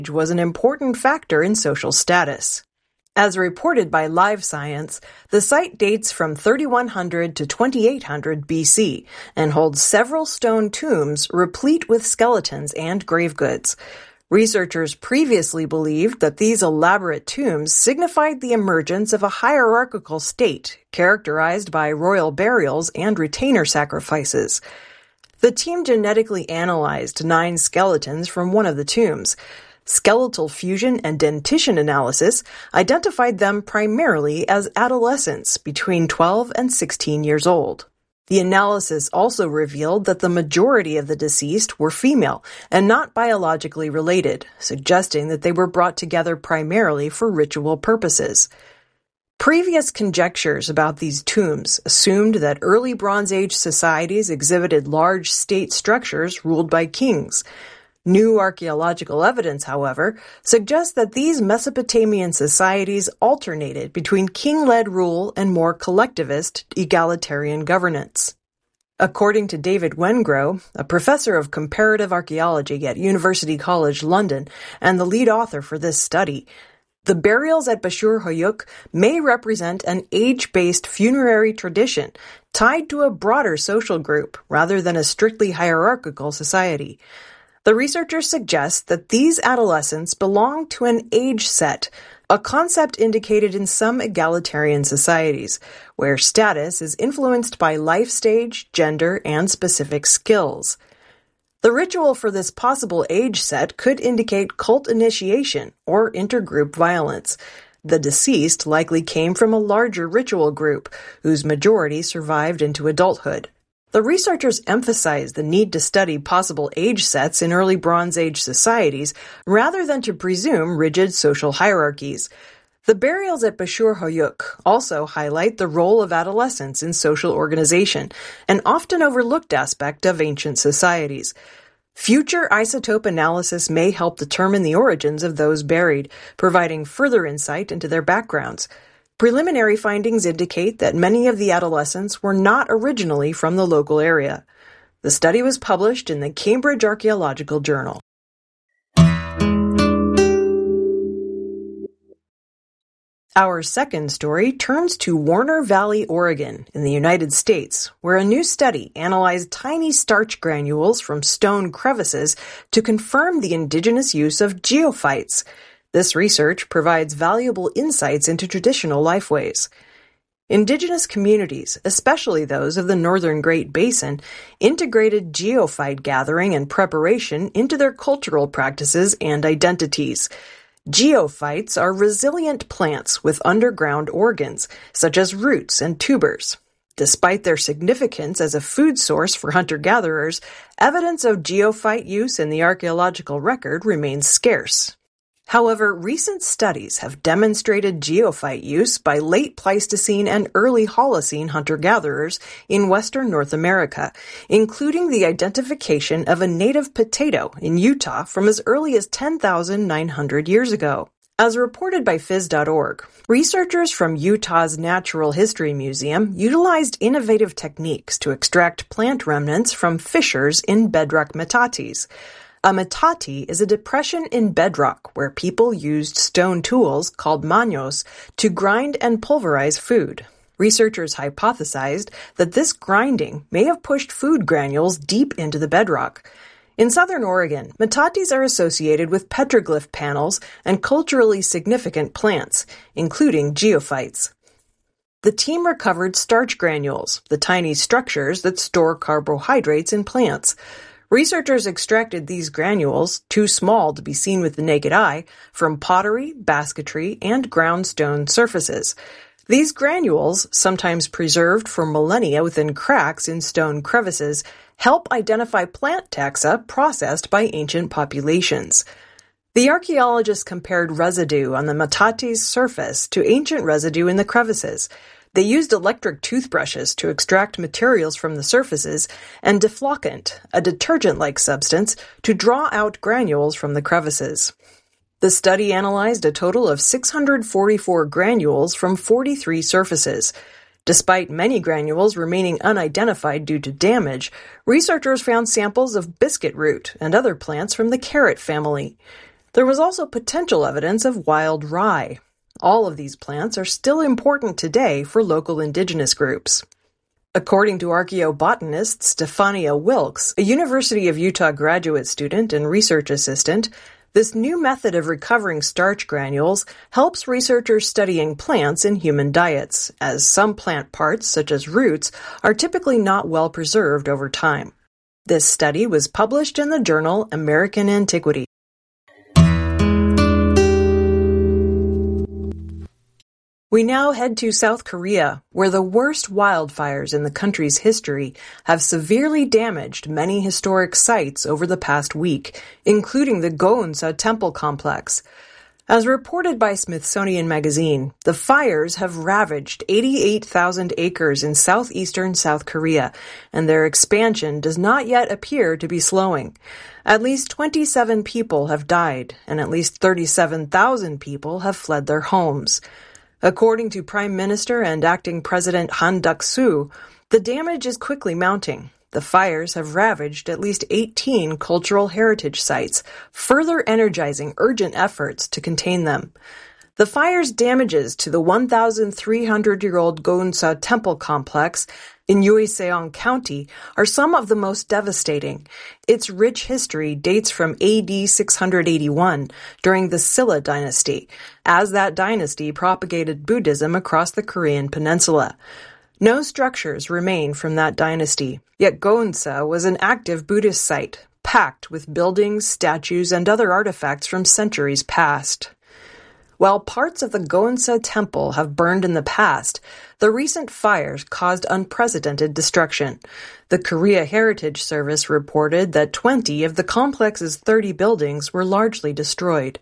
was an important factor in social status. As reported by Live Science, the site dates from 3100 to 2800 BC and holds several stone tombs replete with skeletons and grave goods. Researchers previously believed that these elaborate tombs signified the emergence of a hierarchical state characterized by royal burials and retainer sacrifices. The team genetically analyzed 9 skeletons from one of the tombs. Skeletal fusion and dentition analysis identified them primarily as adolescents between 12 and 16 years old. The analysis also revealed that the majority of the deceased were female and not biologically related, suggesting that they were brought together primarily for ritual purposes. Previous conjectures about these tombs assumed that early Bronze Age societies exhibited large state structures ruled by kings. New archaeological evidence, however, suggests that these Mesopotamian societies alternated between king-led rule and more collectivist, egalitarian governance. According to David Wengrow, a professor of comparative archaeology at University College London and the lead author for this study, the burials at Bashur Hoyuk may represent an age-based funerary tradition tied to a broader social group rather than a strictly hierarchical society. The researchers suggest that these adolescents belong to an age set, a concept indicated in some egalitarian societies, where status is influenced by life stage, gender, and specific skills. The ritual for this possible age set could indicate cult initiation or intergroup violence. The deceased likely came from a larger ritual group, whose majority survived into adulthood. The researchers emphasize the need to study possible age sets in early Bronze Age societies rather than to presume rigid social hierarchies. The burials at Bashur Hoyuk also highlight the role of adolescence in social organization, an often overlooked aspect of ancient societies. Future isotope analysis may help determine the origins of those buried, providing further insight into their backgrounds. Preliminary findings indicate that many of the adolescents were not originally from the local area. The study was published in the Cambridge Archaeological Journal. Our second story turns to Warner Valley, Oregon, in the United States, where a new study analyzed tiny starch granules from stone crevices to confirm the indigenous use of geophytes. This research provides valuable insights into traditional lifeways. Indigenous communities, especially those of the Northern Great Basin, integrated geophyte gathering and preparation into their cultural practices and identities. Geophytes are resilient plants with underground organs, such as roots and tubers. Despite their significance as a food source for hunter-gatherers, evidence of geophyte use in the archaeological record remains scarce. However, recent studies have demonstrated geophyte use by late Pleistocene and early Holocene hunter-gatherers in western North America, including the identification of a native potato in Utah from as early as 10,900 years ago. As reported by Phys.org, researchers from Utah's Natural History Museum utilized innovative techniques to extract plant remnants from fissures in bedrock metates. A metate is a depression in bedrock where people used stone tools called manos to grind and pulverize food. Researchers hypothesized that this grinding may have pushed food granules deep into the bedrock. In southern Oregon, metates are associated with petroglyph panels and culturally significant plants, including geophytes. The team recovered starch granules, the tiny structures that store carbohydrates in plants. Researchers extracted these granules, too small to be seen with the naked eye, from pottery, basketry, and ground stone surfaces. These granules, sometimes preserved for millennia within cracks in stone crevices, help identify plant taxa processed by ancient populations. The archaeologists compared residue on the metate's surface to ancient residue in the crevices. They used electric toothbrushes to extract materials from the surfaces and defloccant, a detergent-like substance, to draw out granules from the crevices. The study analyzed a total of 644 granules from 43 surfaces. Despite many granules remaining unidentified due to damage, researchers found samples of biscuit root and other plants from the carrot family. There was also potential evidence of wild rye. All of these plants are still important today for local indigenous groups. According to archaeobotanist Stefania Wilkes, a University of Utah graduate student and research assistant, this new method of recovering starch granules helps researchers studying plants in human diets, as some plant parts, such as roots, are typically not well preserved over time. This study was published in the journal American Antiquity. We now head to South Korea, where the worst wildfires in the country's history have severely damaged many historic sites over the past week, including the Gounsa Temple complex. As reported by Smithsonian Magazine, the fires have ravaged 88,000 acres in southeastern South Korea, and their expansion does not yet appear to be slowing. At least 27 people have died, and at least 37,000 people have fled their homes. According to Prime Minister and Acting President Han Duck-soo, the damage is quickly mounting. The fires have ravaged at least 18 cultural heritage sites, further energizing urgent efforts to contain them. The fire's damages to the 1,300-year-old Gounsa Temple complex in Uiseong County are some of the most devastating. Its rich history dates from AD 681, during the Silla dynasty, as that dynasty propagated Buddhism across the Korean peninsula. No structures remain from that dynasty, yet Gounsa was an active Buddhist site, packed with buildings, statues, and other artifacts from centuries past. While parts of the Gounsa Temple have burned in the past, the recent fires caused unprecedented destruction. The Korea Heritage Service reported that 20 of the complex's 30 buildings were largely destroyed.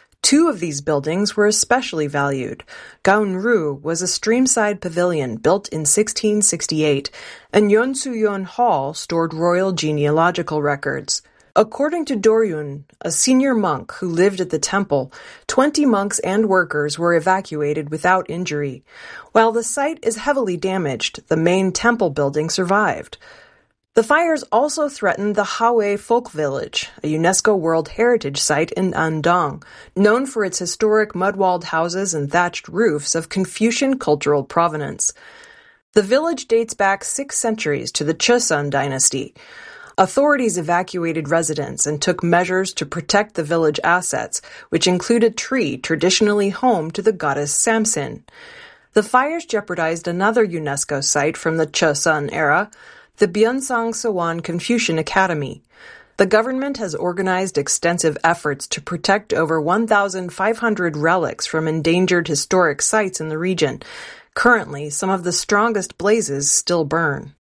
2 of these buildings were especially valued. Gaunru was a streamside pavilion built in 1668, and Yonsuyon Hall stored royal genealogical records. According to Doryun, a senior monk who lived at the temple, 20 monks and workers were evacuated without injury. While the site is heavily damaged, the main temple building survived. The fires also threatened the Hawaii Folk Village, a UNESCO World Heritage Site in Andong, known for its historic mud-walled houses and thatched roofs of Confucian cultural provenance. The village dates back 6 centuries to the Chosun dynasty. Authorities evacuated residents and took measures to protect the village assets, which include a tree traditionally home to the goddess Samsin. The fires jeopardized another UNESCO site from the Chosun era, the Byeonsang Sawan Confucian Academy. The government has organized extensive efforts to protect over 1,500 relics from endangered historic sites in the region. Currently, some of the strongest blazes still burn.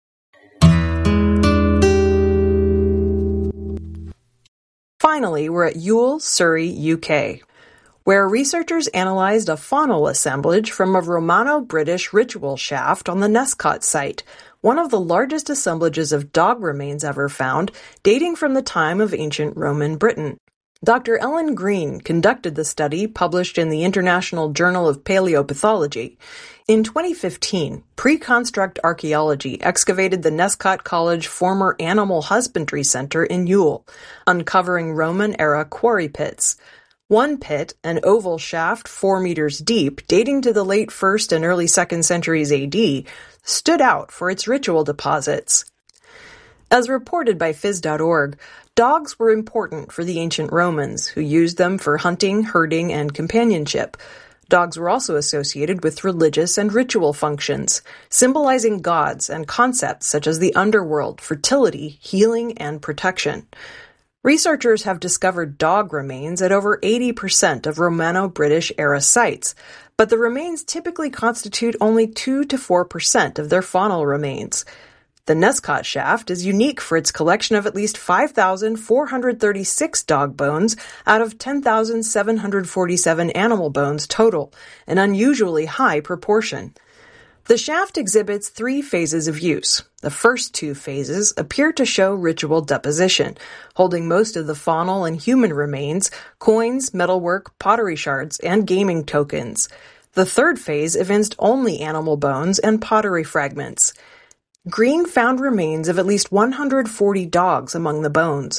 Finally, we're at Ewell, Surrey, UK, where researchers analyzed a faunal assemblage from a Romano-British ritual shaft on the Nescott site, one of the largest assemblages of dog remains ever found, dating from the time of ancient Roman Britain. Dr. Ellen Green conducted the study published in the International Journal of Paleopathology. In 2015, Pre-Construct Archaeology excavated the Nescott College former Animal Husbandry Center in Ewell, uncovering Roman-era quarry pits. One pit, an oval shaft 4 meters deep, dating to the late 1st and early 2nd centuries AD, stood out for its ritual deposits. As reported by Phys.org, dogs were important for the ancient Romans, who used them for hunting, herding, and companionship. Dogs were also associated with religious and ritual functions, symbolizing gods and concepts such as the underworld, fertility, healing, and protection. Researchers have discovered dog remains at over 80% of Romano-British era sites, but the remains typically constitute only 2 to 4% of their faunal remains. The Nescott shaft is unique for its collection of at least 5,436 dog bones out of 10,747 animal bones total, an unusually high proportion. The shaft exhibits 3 phases of use. The first 2 phases appear to show ritual deposition, holding most of the faunal and human remains, coins, metalwork, pottery shards, and gaming tokens. The third phase evinced only animal bones and pottery fragments. Green found remains of at least 140 dogs among the bones.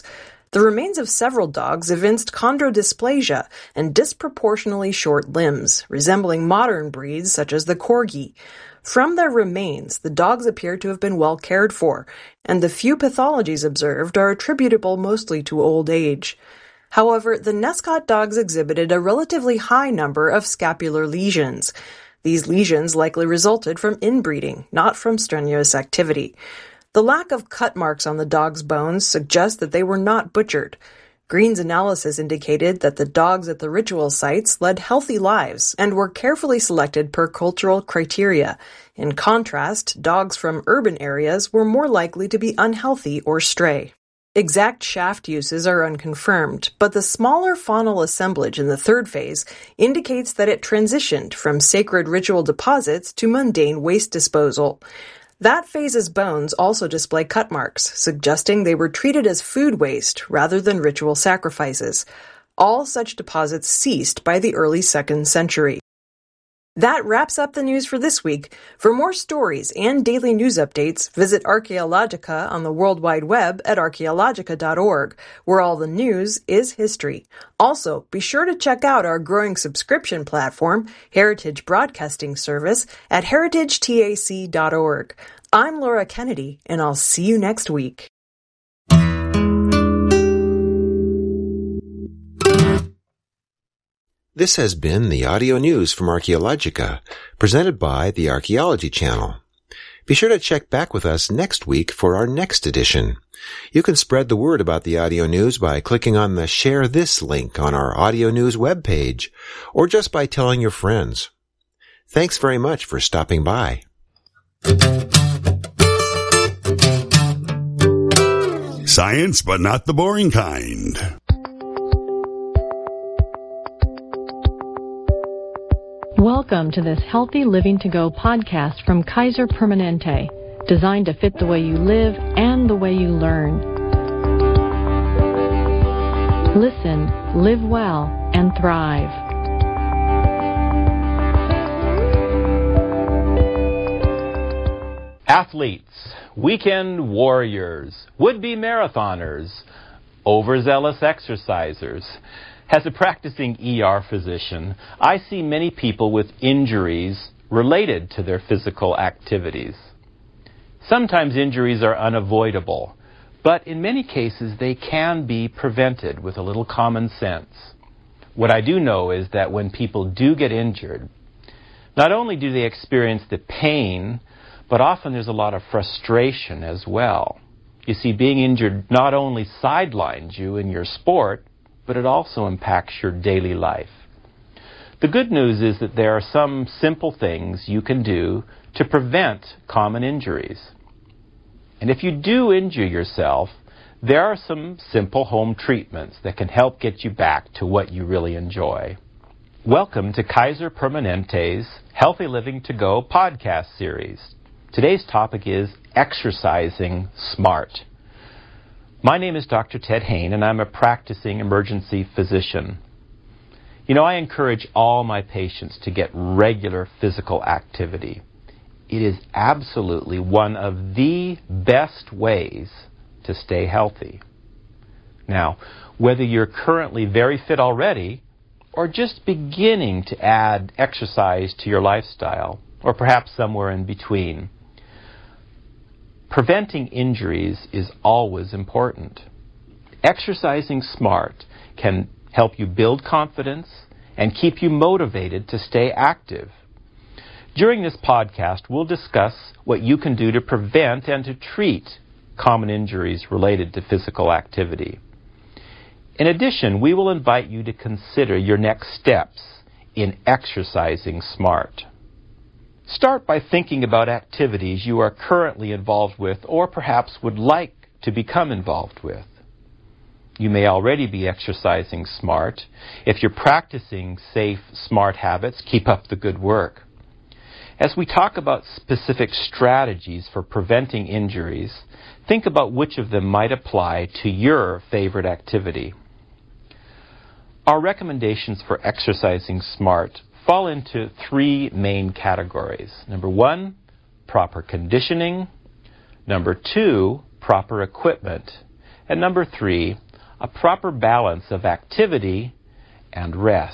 The remains of several dogs evinced chondrodysplasia and disproportionately short limbs, resembling modern breeds such as the Corgi. From their remains, the dogs appear to have been well cared for, and the few pathologies observed are attributable mostly to old age. However, the Nescott dogs exhibited a relatively high number of scapular lesions. These lesions likely resulted from inbreeding, not from strenuous activity. The lack of cut marks on the dogs' bones suggests that they were not butchered. Green's analysis indicated that the dogs at the ritual sites led healthy lives and were carefully selected per cultural criteria. In contrast, dogs from urban areas were more likely to be unhealthy or stray. Exact shaft uses are unconfirmed, but the smaller faunal assemblage in the third phase indicates that it transitioned from sacred ritual deposits to mundane waste disposal. That phase's bones also display cut marks, suggesting they were treated as food waste rather than ritual sacrifices. All such deposits ceased by the early 2nd century. That wraps up the news for this week. For more stories and daily news updates, visit Archaeologica on the World Wide Web at archaeologica.org, where all the news is history. Also, be sure to check out our growing subscription platform, Heritage Broadcasting Service, at heritagetac.org. I'm Laura Kennedy, and I'll see you next week. This has been the audio news from Archaeologica, presented by the Archaeology Channel. Be sure to check back with us next week for our next edition. You can spread the word about the audio news by clicking on the Share This link on our audio news webpage, or just by telling your friends. Thanks very much for stopping by. Science, but not the boring kind. Welcome to this Healthy Living to Go podcast from Kaiser Permanente, designed to fit the way you live and the way you learn. Listen, live well, and thrive. Athletes, weekend warriors, would-be marathoners, overzealous exercisers. As a practicing ER physician, I see many people with injuries related to their physical activities. Sometimes injuries are unavoidable, but in many cases they can be prevented with a little common sense. What I do know is that when people do get injured, not only do they experience the pain, but often there's a lot of frustration as well. You see, being injured not only sidelines you in your sport, but it also impacts your daily life. The good news is that there are some simple things you can do to prevent common injuries. And if you do injure yourself, there are some simple home treatments that can help get you back to what you really enjoy. Welcome to Kaiser Permanente's Healthy Living to Go podcast series. Today's topic is exercising smart. My name is Dr. Ted Hain, and I'm a practicing emergency physician. You know, I encourage all my patients to get regular physical activity. It is absolutely one of the best ways to stay healthy. Now, whether you're currently very fit already, or just beginning to add exercise to your lifestyle, or perhaps somewhere in between, preventing injuries is always important. Exercising smart can help you build confidence and keep you motivated to stay active. During this podcast, we'll discuss what you can do to prevent and to treat common injuries related to physical activity. In addition, we will invite you to consider your next steps in exercising smart. Start by thinking about activities you are currently involved with or perhaps would like to become involved with. You may already be exercising smart. If you're practicing safe, smart habits, keep up the good work. As we talk about specific strategies for preventing injuries, think about which of them might apply to your favorite activity. Our recommendations for exercising smart fall into three main categories. Number one, proper conditioning. Number two, proper equipment. And number three, a proper balance of activity and rest.